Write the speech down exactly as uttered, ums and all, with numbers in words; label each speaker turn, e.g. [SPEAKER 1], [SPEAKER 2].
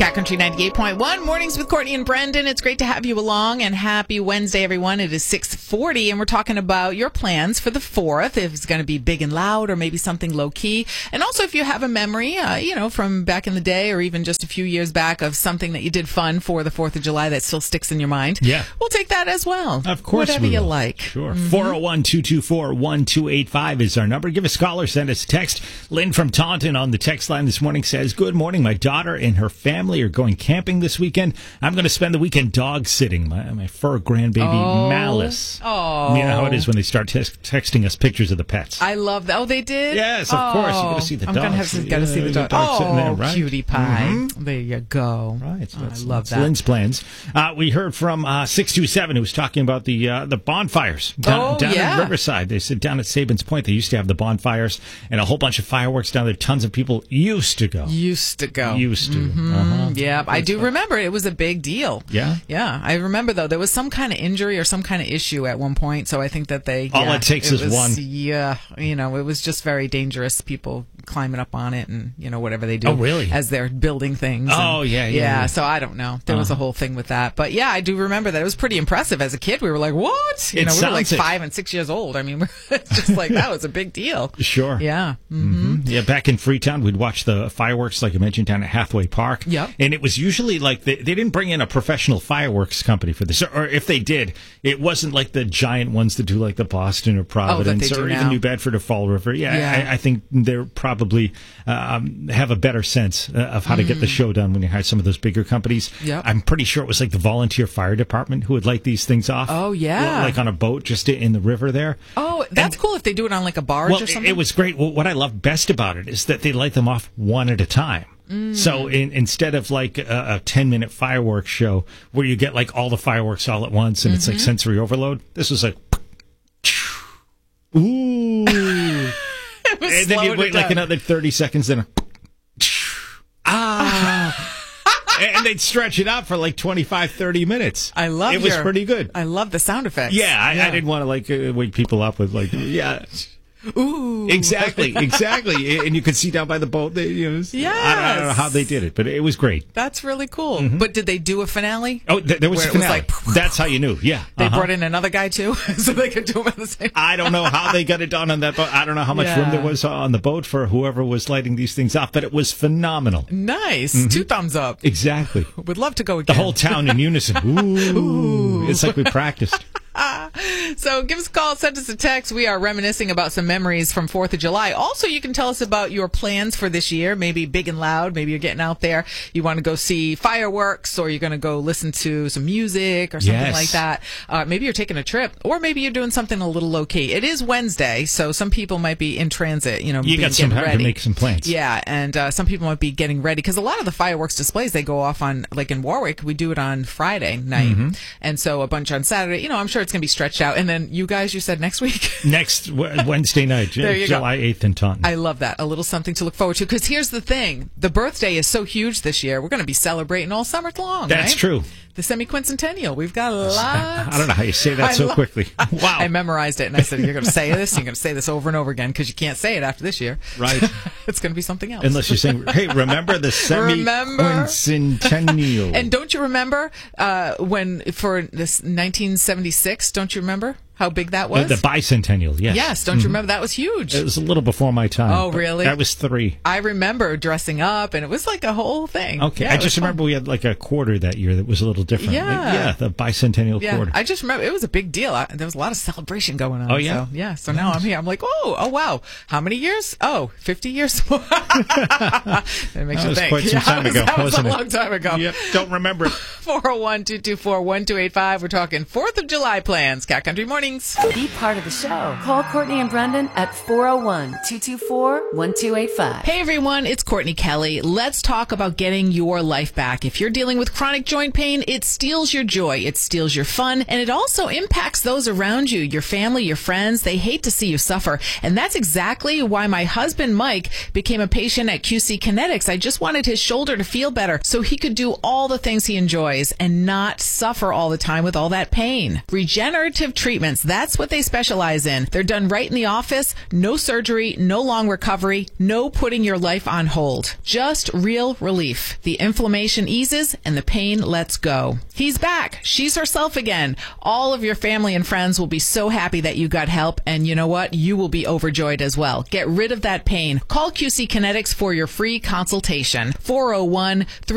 [SPEAKER 1] Cat Country ninety-eight point one, Mornings with Courtney and Brendan. It's great to have you along, and happy Wednesday, everyone. It is six forty, and we're talking about your plans for the fourth, if it's going to be big and loud or maybe something low-key. And also, if you have a memory, uh, you know, from back in the day or even just a few years back of something that you did fun for the fourth of July that still sticks in your mind,
[SPEAKER 2] yeah,
[SPEAKER 1] we'll take that as well.
[SPEAKER 2] Of course
[SPEAKER 1] Whatever
[SPEAKER 2] we
[SPEAKER 1] you
[SPEAKER 2] will.
[SPEAKER 1] like.
[SPEAKER 2] Sure.
[SPEAKER 1] Mm-hmm.
[SPEAKER 2] four oh one, two two four, one two eight five is our number. Give us a call or send us a text. Lynn from Taunton on the text line this morning says, good morning. My daughter and her family are going camping this weekend. I'm going to spend the weekend dog sitting my, my fur grandbaby
[SPEAKER 1] Oh.
[SPEAKER 2] Malice.
[SPEAKER 1] Oh.
[SPEAKER 2] You know how it is when they start te- texting us pictures of the pets.
[SPEAKER 1] I love that. Oh, they did?
[SPEAKER 2] Yes, of
[SPEAKER 1] oh.
[SPEAKER 2] course. You got to see the
[SPEAKER 1] I'm
[SPEAKER 2] dog.
[SPEAKER 1] I'm going to have to, gotta
[SPEAKER 2] Yeah,
[SPEAKER 1] see the
[SPEAKER 2] there's
[SPEAKER 1] dog.
[SPEAKER 2] a dog
[SPEAKER 1] Oh,
[SPEAKER 2] sitting there, right?
[SPEAKER 1] cutie pie.
[SPEAKER 2] Mm-hmm.
[SPEAKER 1] There you go.
[SPEAKER 2] Right. So
[SPEAKER 1] Oh,
[SPEAKER 2] that's,
[SPEAKER 1] I love
[SPEAKER 2] that's
[SPEAKER 1] that.
[SPEAKER 2] Lynn's plans. Uh, we heard from uh, six two seven who was talking about the uh, the bonfires down,
[SPEAKER 1] Oh,
[SPEAKER 2] down
[SPEAKER 1] yeah.
[SPEAKER 2] in Riverside. They said down at Sabins Point they used to have the bonfires and a whole bunch of fireworks down there. Tons of people used to go.
[SPEAKER 1] Used to go.
[SPEAKER 2] Used to.
[SPEAKER 1] Mm-hmm.
[SPEAKER 2] Uh-huh.
[SPEAKER 1] Yeah, I do remember it was a big deal.
[SPEAKER 2] Yeah?
[SPEAKER 1] Yeah, I remember, though, there was some kind of injury or some kind of issue at one point, so I think that they...
[SPEAKER 2] All
[SPEAKER 1] yeah,
[SPEAKER 2] it takes is
[SPEAKER 1] was,
[SPEAKER 2] one.
[SPEAKER 1] Yeah, you know, it was just very dangerous, people climbing up on it and, you know, whatever they do.
[SPEAKER 2] Oh, really?
[SPEAKER 1] As they're building things.
[SPEAKER 2] Oh,
[SPEAKER 1] and,
[SPEAKER 2] yeah, yeah, yeah.
[SPEAKER 1] so I don't know. There
[SPEAKER 2] Uh-huh.
[SPEAKER 1] was a whole thing with that. But, yeah, I do remember that. It was pretty impressive. As a kid, we were like, what? You
[SPEAKER 2] It
[SPEAKER 1] know, we were like
[SPEAKER 2] sounds it.
[SPEAKER 1] five and six years old. I mean, it's just like, that was a big deal.
[SPEAKER 2] Sure.
[SPEAKER 1] Yeah.
[SPEAKER 2] Mm-hmm. Yeah, back in Freetown, we'd watch the fireworks, like I mentioned, down at Hathaway Park.
[SPEAKER 1] Yep.
[SPEAKER 2] And it was usually like they, they didn't bring in a professional fireworks company for this. Or if they did, it wasn't like the giant ones that do like the Boston or Providence
[SPEAKER 1] do
[SPEAKER 2] or even
[SPEAKER 1] now.
[SPEAKER 2] New Bedford or Fall River. Yeah,
[SPEAKER 1] Yeah.
[SPEAKER 2] I, I think they're probably um, have a better sense uh, of how to get the show done when you hire some of those bigger companies.
[SPEAKER 1] Yep.
[SPEAKER 2] I'm pretty sure it was like the volunteer fire department who would light these things off.
[SPEAKER 1] Oh, yeah.
[SPEAKER 2] Like on a boat just in the river there.
[SPEAKER 1] Oh, that's cool if they do it on like a barge
[SPEAKER 2] Well,
[SPEAKER 1] or
[SPEAKER 2] it,
[SPEAKER 1] something.
[SPEAKER 2] it was great. Well, what I love best about it is that they light them off one at a time.
[SPEAKER 1] Mm.
[SPEAKER 2] So in, instead of like a, a ten minute fireworks show where you get like all the fireworks all at once and
[SPEAKER 1] Mm-hmm.
[SPEAKER 2] it's like sensory overload, this was like, ooh.
[SPEAKER 1] It was
[SPEAKER 2] And then you
[SPEAKER 1] slowed
[SPEAKER 2] wait
[SPEAKER 1] it
[SPEAKER 2] like
[SPEAKER 1] down.
[SPEAKER 2] another thirty seconds, then a, ah. And they'd stretch it out for like twenty-five, thirty minutes.
[SPEAKER 1] I love
[SPEAKER 2] it. was
[SPEAKER 1] your-
[SPEAKER 2] pretty good.
[SPEAKER 1] I love the sound effects.
[SPEAKER 2] Yeah, I, I didn't want to like uh, wake people up with like, yeah.
[SPEAKER 1] Ooh.
[SPEAKER 2] Exactly, exactly. And you could see down by the boat. They, you know, I, don't, I don't know how they did it, but it was great.
[SPEAKER 1] That's really cool. But did they do a finale?
[SPEAKER 2] Oh, th- there was
[SPEAKER 1] Where
[SPEAKER 2] a
[SPEAKER 1] it was
[SPEAKER 2] finale.
[SPEAKER 1] like-
[SPEAKER 2] That's how you knew. Yeah.
[SPEAKER 1] They
[SPEAKER 2] uh-huh.
[SPEAKER 1] brought in another guy too, so they could do them at the same time.
[SPEAKER 2] I don't know how they got it done on that boat. I don't know how much room
[SPEAKER 1] Yeah.
[SPEAKER 2] there was on the boat for whoever was lighting these things off, but it was phenomenal.
[SPEAKER 1] Nice. Two thumbs up.
[SPEAKER 2] Exactly.
[SPEAKER 1] Would love to go
[SPEAKER 2] The
[SPEAKER 1] again.
[SPEAKER 2] whole town in unison. Ooh. It's like we practiced.
[SPEAKER 1] So give us a call, send us a text. We are reminiscing about some memories from fourth of July. Also, you can tell us about your plans for this year, maybe big and loud. Maybe you're getting out there. You want to go see fireworks, or you're going to go listen to some music or something
[SPEAKER 2] Yes.
[SPEAKER 1] like that. Uh, maybe you're taking a trip, or maybe you're doing something a little low-key. It is Wednesday, so some people might be in transit, you know,
[SPEAKER 2] You
[SPEAKER 1] being,
[SPEAKER 2] got some
[SPEAKER 1] getting
[SPEAKER 2] time
[SPEAKER 1] ready.
[SPEAKER 2] to make some plans.
[SPEAKER 1] Yeah, and uh, some people might be getting ready because a lot of the fireworks displays, they go off on, like in Warwick, we do it on Friday night.
[SPEAKER 2] Mm-hmm.
[SPEAKER 1] And so a bunch on Saturday. You know, I'm sure it's going to be stretched out. And then you guys, you said next week?
[SPEAKER 2] Next w- Wednesday night,
[SPEAKER 1] There you go.
[SPEAKER 2] July eighth in Taunton.
[SPEAKER 1] I love that. A little something to look forward to. Because here's the thing. The birthday is so huge this year. We're going to be celebrating all summer long,
[SPEAKER 2] That's
[SPEAKER 1] right?
[SPEAKER 2] true.
[SPEAKER 1] The semi-quincentennial. We've got a lot.
[SPEAKER 2] I don't know how you say that
[SPEAKER 1] I
[SPEAKER 2] so
[SPEAKER 1] lo-
[SPEAKER 2] quickly. Wow.
[SPEAKER 1] I memorized it, and I said, you're going to say this, you're going to say this over and over again, because you can't say it after this year.
[SPEAKER 2] Right.
[SPEAKER 1] It's going to be something else.
[SPEAKER 2] Unless you're saying, hey, remember the
[SPEAKER 1] Remember?
[SPEAKER 2] semi-quincentennial.
[SPEAKER 1] And don't you remember uh, when, for this nineteen seventy-six, don't you remember how big that was?
[SPEAKER 2] The, the bicentennial, yes.
[SPEAKER 1] Yes, don't you remember? That was huge.
[SPEAKER 2] It was a little before my time.
[SPEAKER 1] Oh,
[SPEAKER 2] but
[SPEAKER 1] really?
[SPEAKER 2] I was three.
[SPEAKER 1] I remember dressing up, and it was like a whole thing.
[SPEAKER 2] Okay,
[SPEAKER 1] Yeah,
[SPEAKER 2] I
[SPEAKER 1] it was
[SPEAKER 2] just
[SPEAKER 1] fun.
[SPEAKER 2] remember we had like a quarter that year that was a little different.
[SPEAKER 1] Yeah.
[SPEAKER 2] Yeah, the bicentennial
[SPEAKER 1] Yeah,
[SPEAKER 2] quarter.
[SPEAKER 1] I just remember it was a big deal. I, there was a lot of celebration going on.
[SPEAKER 2] Oh, yeah?
[SPEAKER 1] So, yeah. So now I'm here. I'm like, oh, oh, wow. How many years? Oh, fifty years more. It makes
[SPEAKER 2] That
[SPEAKER 1] you
[SPEAKER 2] was
[SPEAKER 1] think.
[SPEAKER 2] quite some
[SPEAKER 1] Yeah,
[SPEAKER 2] time
[SPEAKER 1] that was-
[SPEAKER 2] ago,
[SPEAKER 1] That was a
[SPEAKER 2] wasn't it?
[SPEAKER 1] long time ago.
[SPEAKER 2] Yep, don't remember it.
[SPEAKER 1] four oh one, two two four, one two eight five. We're talking fourth of July plans. Cat Country Mornings.
[SPEAKER 3] Be part of the show. Call Courtney and Brendan at four oh one, two two four, one two eight five.
[SPEAKER 1] Hey everyone, it's Courtney Kelly. Let's talk about getting your life back. If you're dealing with chronic joint pain, it steals your joy, it steals your fun, and it also impacts those around you, your family, your friends. They hate to see you suffer. And that's exactly why my husband Mike became a patient at Q C Kinetics. I just wanted his shoulder to feel better so he could do all the things he enjoys and not suffer all the time with all that pain. Regenerative treatments implants. That's what they specialize in. They're done right in the office. No surgery, no long recovery, no putting your life on hold. Just real relief. The inflammation eases and the pain lets go. He's back. She's herself again. All of your family and friends will be so happy that you got help, and you know what? You will be overjoyed as well. Get rid of that pain. Call Q C Kinetics for your free consultation. four oh one, three